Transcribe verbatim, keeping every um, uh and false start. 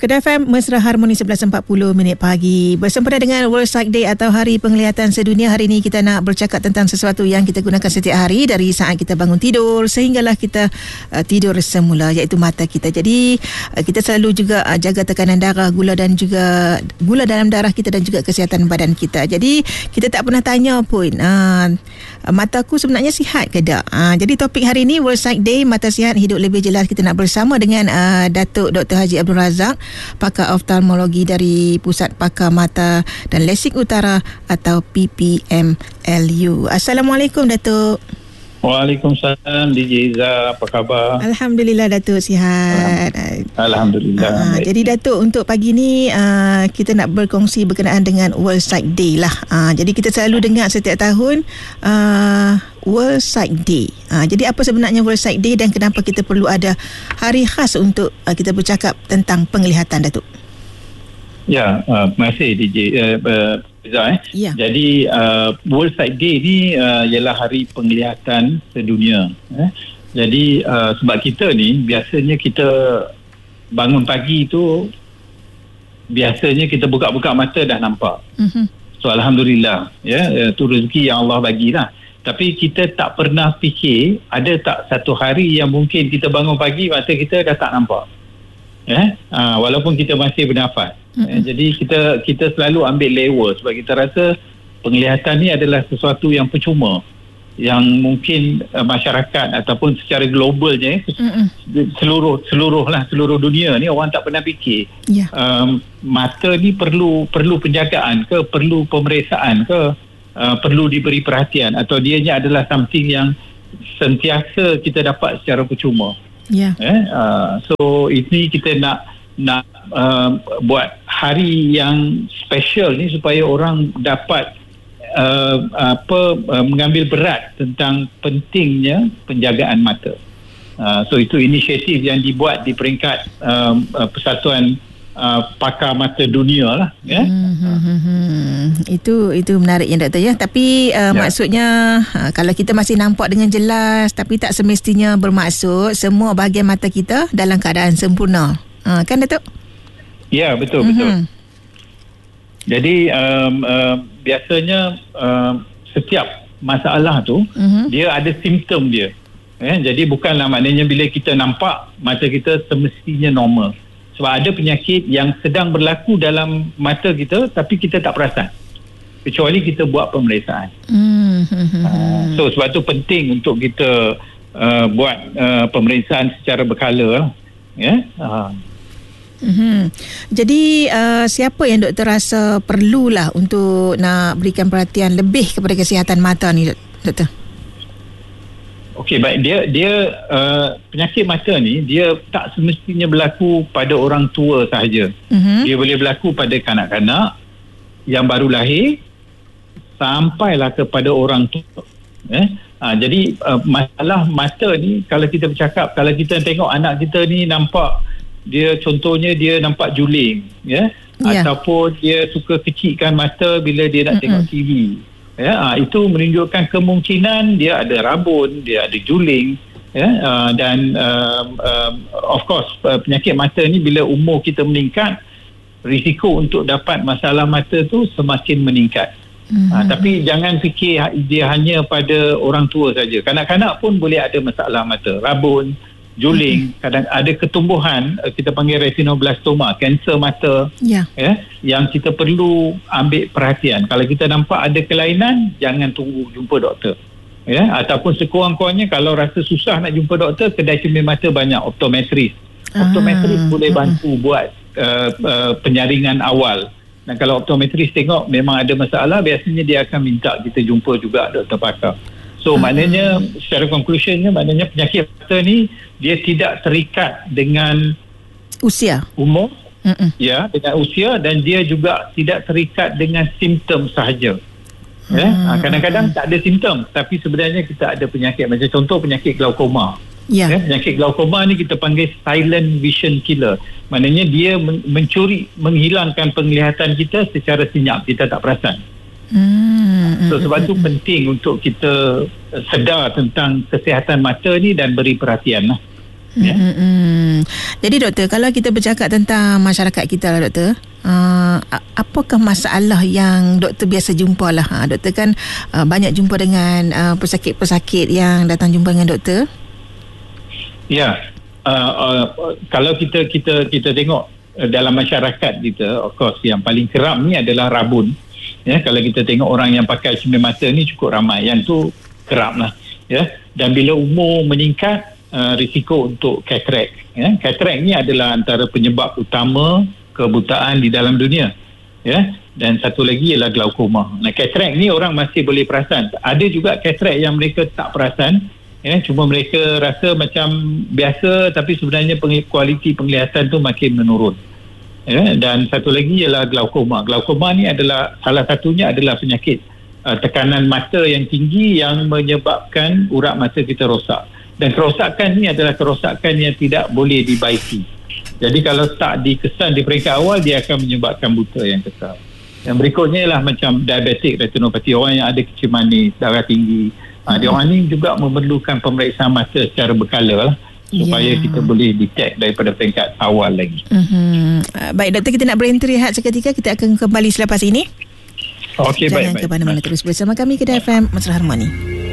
Kedah F M, Mesra Harmoni sebelas empat puluh minit pagi. Bersempena dengan World Sight Day atau Hari Penglihatan Sedunia, hari ini kita nak bercakap tentang sesuatu yang kita gunakan setiap hari dari saat kita bangun tidur sehinggalah kita uh, tidur semula, iaitu mata kita. Jadi uh, kita selalu juga uh, jaga tekanan darah, gula dan juga gula dalam darah kita dan juga kesihatan badan kita. Jadi kita tak pernah tanya pun uh, mataku sebenarnya sihat ke tak. Uh, jadi topik hari ini World Sight Day, mata sihat hidup lebih jelas. Kita nak bersama dengan uh, Datuk Doktor Haji Abdul Razak, pakar oftalmologi dari Pusat Pakar Mata dan Lasik Utara atau P P M L U. Assalamualaikum Datuk. Waalaikumsalam D J Izzah, apa khabar? Alhamdulillah Datuk, sihat. Alhamdulillah. Uh, jadi Datuk, untuk pagi ni uh, kita nak berkongsi berkenaan dengan World Sight Day lah. Uh, jadi kita selalu dengar setiap tahun uh, World Sight Day. Uh, jadi apa sebenarnya World Sight Day dan kenapa kita perlu ada hari khas untuk uh, kita bercakap tentang penglihatan, Datuk? Ya, uh, terima kasih D J uh, uh, Izzah. Eh. Ya. Jadi uh, World Sight Day ni uh, ialah hari penglihatan sedunia. Eh. Jadi uh, sebab kita ni biasanya kita bangun pagi tu, biasanya kita buka-buka mata dah nampak. Mm-hmm. So Alhamdulillah, ya, itu rezeki yang Allah bagilah. Tapi kita tak pernah fikir ada tak satu hari yang mungkin kita bangun pagi mata kita dah tak nampak. Eh, uh, walaupun kita masih bernafas. Mm-hmm. Eh, jadi kita kita selalu ambil lewa sebab kita rasa penglihatan ni adalah sesuatu yang percuma, yang mungkin uh, masyarakat ataupun secara globalnya eh, mm-hmm. seluruh seluruh lah seluruh dunia ni orang tak pernah fikir. Yeah. Um, mata ni perlu perlu penjagaan ke, perlu pemeriksaan ke, uh, perlu diberi perhatian, atau dianya adalah something yang sentiasa kita dapat secara percuma. Yeah. Eh, uh, so ini kita nak nak uh, buat hari yang special ni supaya orang dapat uh, apa uh, mengambil berat tentang pentingnya penjagaan mata. Uh, so itu inisiatif yang dibuat di peringkat um, uh, Persatuan Uh, Pakar Mata Dunia lah, ya. Hmm, hmm, hmm, hmm. Itu itu menarik ya Doktor ya. Tapi uh, ya. maksudnya uh, kalau kita masih nampak dengan jelas, tapi tak semestinya bermaksud semua bahagian mata kita dalam keadaan sempurna. Uh, kan Datuk? Ya, betul hmm. betul. Jadi um, uh, biasanya uh, setiap masalah tu hmm. dia ada simptom dia. Eh, jadi bukanlah maknanya bila kita nampak mata kita semestinya normal. Sebab ada penyakit yang sedang berlaku dalam mata kita tapi kita tak perasan kecuali kita buat pemeriksaan. Mm-hmm. Uh, so sebab tu penting untuk kita uh, buat uh, pemeriksaan secara berkala. Ya. Uh. Mm-hmm. Jadi uh, siapa yang doktor rasa perlulah untuk nak berikan perhatian lebih kepada kesihatan mata ni, Doktor? Okey, baik. Dia dia uh, penyakit mata ni dia tak semestinya berlaku pada orang tua sahaja. Mm-hmm. Dia boleh berlaku pada kanak-kanak yang baru lahir sampailah kepada orang tua. Eh? Ha, jadi uh, masalah mata ni, kalau kita bercakap, kalau kita tengok anak kita ni nampak dia, contohnya dia nampak juling, ya, yeah? Ataupun dia suka kecilkan mata bila dia nak mm-hmm. tengok T V. Ya, uh, itu menunjukkan kemungkinan dia ada rabun, dia ada juling, ya, uh, dan uh, uh, of course uh, penyakit mata ni bila umur kita meningkat, risiko untuk dapat masalah mata tu semakin meningkat. Mm-hmm. Uh, tapi jangan fikir dia hanya pada orang tua saja. Kanak-kanak pun boleh ada masalah mata, rabun, juling, mm-hmm. kadang ada ketumbuhan uh, kita panggil retinoblastoma, kanser mata, yeah. ya, yang kita perlu ambil perhatian. Kalau kita nampak ada kelainan, jangan tunggu jumpa doktor, ya, ataupun sekurang-kurangnya kalau rasa susah nak jumpa doktor, kedai cermin mata banyak, optometris. Optometris ah. boleh bantu uh-huh. buat uh, uh, penyaringan awal. Dan kalau optometris tengok memang ada masalah, biasanya dia akan minta kita jumpa juga doktor pakar. So hmm. maknanya secara conclusionnya, maknanya penyakit mata ni dia tidak terikat dengan usia, umur, Mm-mm. ya, dengan usia, dan dia juga tidak terikat dengan simptom sahaja. Hmm. Ya, kadang-kadang tak ada simptom tapi sebenarnya kita ada penyakit, macam contoh penyakit glaukoma. Yeah. Ya, penyakit glaukoma ni kita panggil silent vision killer. Maknanya dia men- mencuri, menghilangkan penglihatan kita secara senyap, kita tak perasan. Hmm. So sebab tu penting untuk kita sedar tentang kesihatan mata ni dan beri perhatian lah. Ya. Hmm. Jadi doktor, kalau kita bercakap tentang masyarakat kita lah doktor, uh, apakah masalah yang doktor biasa jumpa lah? Ha, doktor kan uh, banyak jumpa dengan uh, pesakit-pesakit yang datang jumpa dengan doktor. Ya, uh, uh, kalau kita kita kita tengok uh, dalam masyarakat kita, of course yang paling kerap ni adalah rabun. Ya, kalau kita tengok orang yang pakai cermin mata ni cukup ramai, yang tu kerap lah. Ya, dan bila umur meningkat, Uh, risiko untuk katarak. Ya. Katarak ni adalah antara penyebab utama kebutaan di dalam dunia. Ya. Dan satu lagi ialah glaukoma. Nah, katarak ni orang masih boleh perasan. Ada juga katarak yang mereka tak perasan. Ya. Cuma mereka rasa macam biasa, tapi sebenarnya peng- kualiti penglihatan tu makin menurun. Ya. Dan satu lagi ialah glaukoma. Glaukoma ni adalah salah satunya adalah penyakit uh, tekanan mata yang tinggi yang menyebabkan urat mata kita rosak. Dan kerosakan ni adalah kerosakan yang tidak boleh dibaiki. Jadi kalau tak dikesan di peringkat awal, dia akan menyebabkan buta yang kekal. Yang berikutnya ialah macam diabetik retinopati, orang yang ada kecil manis, darah tinggi. Ha, dia orang ni juga memerlukan pemeriksaan mata secara berkala lah, supaya yeah. kita boleh detect daripada peringkat awal lagi. Mm-hmm. Baik doktor, kita nak berhenti seketika. Kita akan kembali selepas ini. Okey, baik. Jangan ke mana-mana, terus bersama kami Kedah F M Mesra Harmoni.